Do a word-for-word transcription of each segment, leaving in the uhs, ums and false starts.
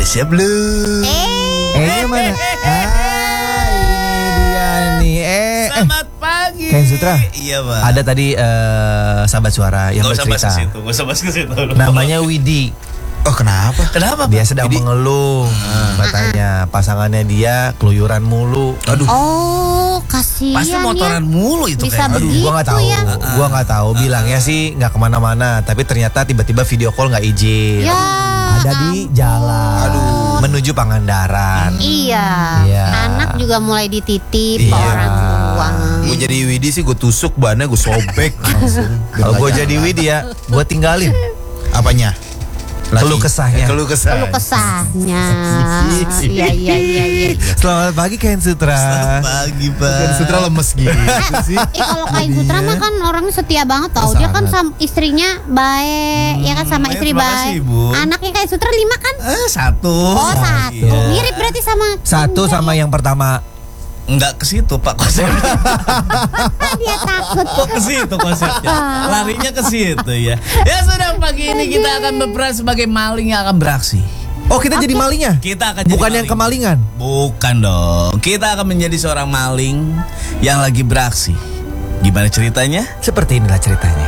Udah siap belum? Eh, Eh, mana? Ah, ini dia nih. Eh, Selamat pagi. Ken Sutra. Iya, Pak. ada tadi eh, sahabat suara yang Gak usah bahas ke bercerita. situ, gak usah bahas ke situ. Namanya Widi. Oh kenapa? Kenapa, Pak? Dia sedang Widi. mengeluh, katanya pasangannya dia keluyuran mulu. Aduh. oh, kasihan Pasti ya. motoran mulu itu Bisa kayak. Aduh, begitu gua nggak tahu, ya. gua nggak tahu. Bilangnya sih nggak kemana-mana, tapi ternyata tiba-tiba video call nggak izin. Ya. Ada di jalan, Aduh. menuju Pangandaran. Iya. Iya. Anak juga mulai dititip ke Iya. orang tua. Gue jadi Widi sih gue tusuk bannya gue sobek langsung. Kalau gue jadi Widi ya, gue tinggalin. Apanya? Keluh kesahnya. Eh, Keluh kesah. Perlu kesahnya. Iya iya iya iya. Selamat pagi Ken Sutra. Selamat pagi, Pak. Dan Sutra lemes gitu sih. Eh kalau Kain Sutra mah kan orangnya setia banget tau. Dia kan sama istrinya baik, ya kan sama baik, istri terima baik. kasih, Bu. Anaknya Kain Sutra lima kan? Eh, satu. Oh satu. Iya. Mirip berarti sama. Satu sama yang pertama. Enggak ke situ, Pak, konsepnya. Dia takut. Kok ke situ konsepnya? Larinya ke situ ya. Ya sudah, pagi ini kita akan berperan sebagai maling yang akan beraksi. Oh, kita jadi malingnya? Kita akan jadi Bukan yang maling. kemalingan. Bukan dong. Kita akan menjadi seorang maling yang lagi beraksi. Gimana ceritanya? Seperti inilah ceritanya.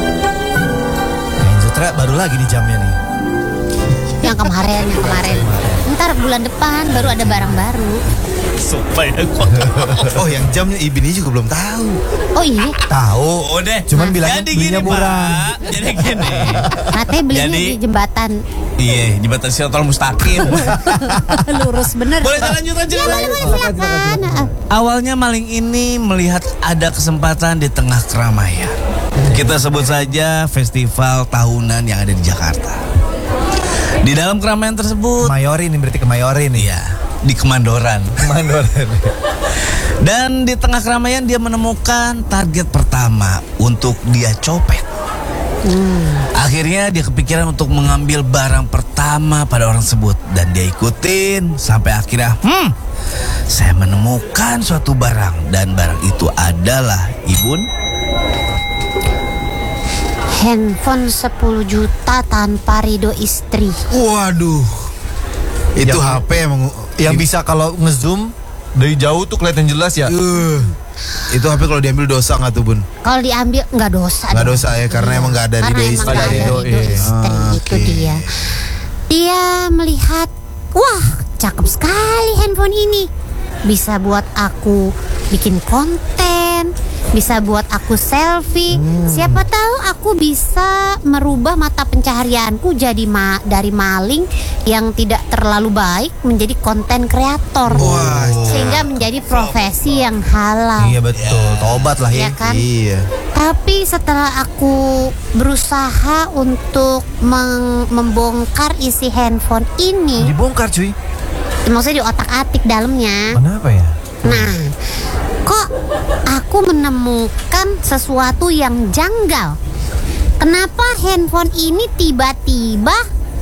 Ken Sutra baru lagi di jamnya nih. Yang kemarin, yang kemarin. Ntar bulan depan baru ada barang baru. Supaya gua. Oh yang jamnya Ibin ini juga belum tahu. Oh iya, Tahu. Oh deh. Cuman bilangnya Jadi belinya gini, murah. Pak. Jadi gini. katanya belinya Jadi- di jembatan. Iya, jembatan Siratul Mustaqim. Lurus bener. Boleh saya lanjut aja? Ya boleh boleh silakan. Ah, Awalnya maling ini melihat ada kesempatan di tengah keramaian. Kita sebut saja festival tahunan yang ada di Jakarta. Di dalam keramaian tersebut, Mayorin ini berarti ke Mayorin nih. iya, di Kemandoran. Mandoran. Dan di tengah keramaian dia menemukan target pertama untuk dia copet. Akhirnya dia kepikiran untuk mengambil barang pertama pada orang tersebut. Dan dia ikutin sampai akhirnya Hmm saya menemukan suatu barang. Dan barang itu adalah Ibun. handphone sepuluh juta tanpa ridho istri. Waduh. Itu Yang- H P emang Yang bisa kalau ngezoom dari jauh tuh kelihatan jelas ya. Uh, itu H P kalau diambil dosa nggak tuh Bun? Kalau diambil nggak dosa. Nggak dong. dosa ya karena emang nggak ada Karena ridho emang istri. nggak ada ridho, ridho iya. istri, Ah, itu oke. dia. Dia melihat, wah cakep sekali handphone ini. Bisa buat aku bikin konten, bisa buat aku selfie. Siapa tahu aku bisa merubah mata pencaharianku jadi ma dari maling yang tidak terlalu baik menjadi konten kreator. Wah, Sehingga menjadi profesi yang halal. Iya betul. Tobat lah Ya ya. kan? Iya. Tapi setelah aku berusaha untuk meng- membongkar isi handphone ini, Dibongkar cuy. maksudnya di otak-atik dalamnya. Kenapa ya? Nah, kok aku menemukan sesuatu yang janggal. Kenapa handphone ini tiba-tiba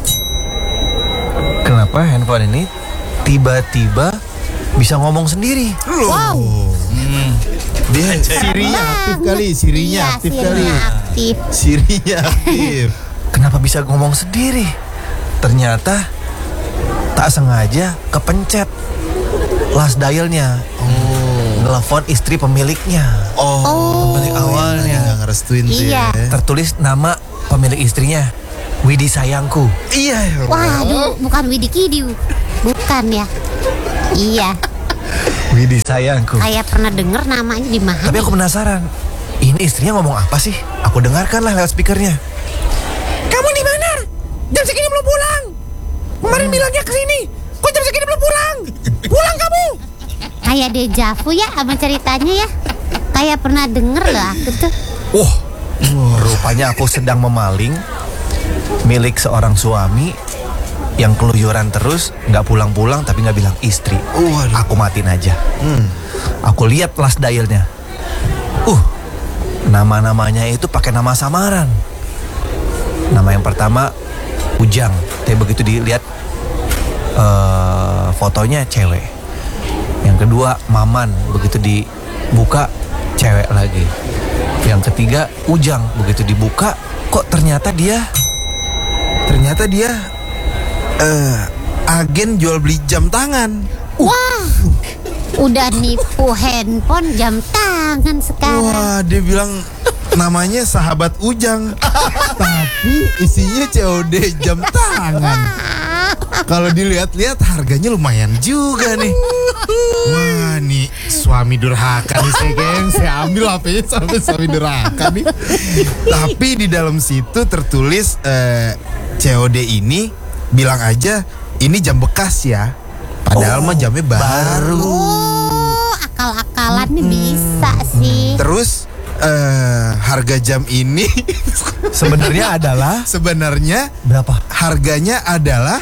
Kenapa handphone ini tiba-tiba bisa ngomong sendiri? wow, Dia Sirinya aktif kali, Sirinya iya, aktif Sirinya kali. aktif. Sirinya aktif. Kenapa bisa ngomong sendiri? Ternyata tak sengaja kepencet last dialnya. Oh. Telepon istri pemiliknya. Oh, Pemilik awalnya. nggak ngerestuin tuh Iya. ya. Tertulis nama pemilik istrinya, Widi sayangku. Iya. Waduh, bukan Widi Kidiu. Bukan ya. Iya, Widi sayangku. kayak pernah denger namanya di mana. Tapi aku penasaran. Ini istrinya ngomong apa sih? Aku dengarkan lah lewat speakernya. Kamu di mana? Jam segini belum pulang. Kemarin bilangnya ke sini. Kok jam segini belum pulang? Pulang kamu. Kayak dejavu ya sama ceritanya ya. Kayak pernah denger loh aku tuh. Wah, rupanya aku sedang memaling milik seorang suami yang keluyuran terus, nggak pulang-pulang tapi nggak bilang istri. Waduh. Aku matiin aja. Hmm. Aku lihat last dialnya. Uh, nama-namanya itu pakai nama samaran. Nama yang pertama Ujang. Tapi begitu dilihat eh, fotonya cewek. Yang kedua Maman. Begitu dibuka cewek lagi. Yang ketiga Ujang. Begitu dibuka kok ternyata dia Ternyata dia eh agen jual beli jam tangan. Wah, udah nipu handphone jam tangan sekarang. Wah, dia bilang namanya Sahabat Ujang, tapi isinya C O D jam tangan. Kalau dilihat-lihat harganya lumayan juga nih. Wah, nih suami durhaka nih saya, geng. Saya ambil H P-nya sampai suami durhaka nih. Tapi di dalam situ tertulis eh, C O D ini bilang aja ini jam bekas ya. Padahal mah jamnya baru. Oh, akal-akalan nih bisa sih. Terus eh, harga jam ini Sebenarnya adalah sebenarnya berapa? harganya adalah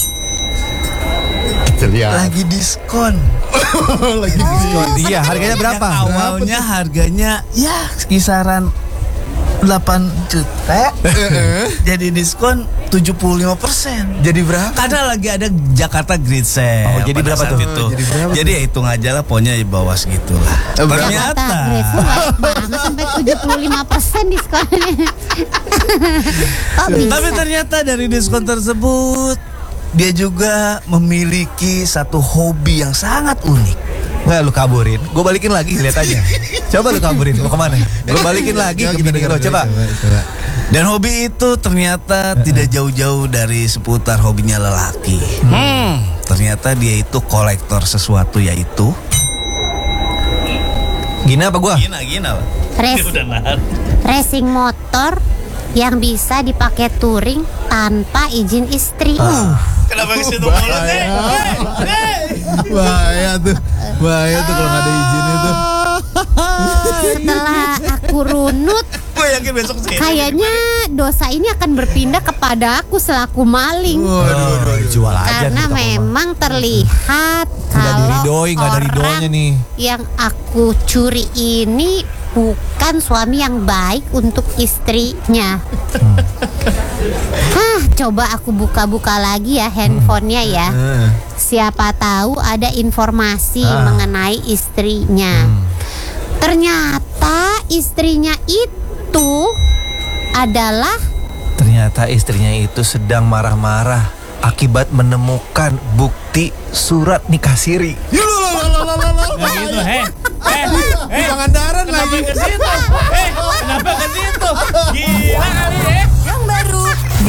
terlihat Lagi diskon. lagi diskon. Iya, harganya berapa? Yang awalnya harganya ya kisaran delapan juta. Jadi diskon tujuh puluh lima persen. Jadi berapa? Karena lagi ada Jakarta Great Sale. Oh, jadi pada berapa saat tuh? Itu. Jadi berapa Jadi ya hitung aja lah, pokoknya di bawah segitu lah. Eh, berapa? Ternyata Jakarta Grace lu baik banget sampai tujuh puluh lima persen diskonnya. Kok bisa? Tapi ternyata dari diskon tersebut dia juga memiliki satu hobi yang sangat unik. Nggak, lu kaburin. Gue balikin lagi, lihat aja. Coba lu kaburin, lu kemana? Gue balikin lagi ke bini lo, coba. Dan hobi itu ternyata tidak jauh-jauh dari seputar hobinya lelaki. Hmm, ternyata dia itu kolektor sesuatu, yaitu Gina apa gua? Gina, Gina lah. Race- Udah nahan. Racing motor yang bisa dipakai touring tanpa izin istri. Kenapa ke situ mulu? Eh, eh. Bahaya tuh. Bahaya tuh kalau nggak ada izin itu. Setelah aku runut, Gue yakin besok sih. kayaknya dosa ini akan berpindah kepada aku selaku maling. Oh, jual aja. Karena nih, memang terlihat Nggak kalau diridoi, nggak ada orang ridonya nih. yang aku curi ini bukan suami yang baik untuk istrinya. Hah, coba aku buka-buka lagi ya handphonenya ya. Siapa tahu ada informasi Ah. mengenai istrinya. Ternyata istrinya itu adalah Ternyata istrinya itu sedang marah-marah akibat menemukan bukti surat nikah siri. Nggak gitu, heh. Eh, eh. Pangandaran lagi. Kenapa ke situ? Eh, kenapa ke situ? Gila kali, eh.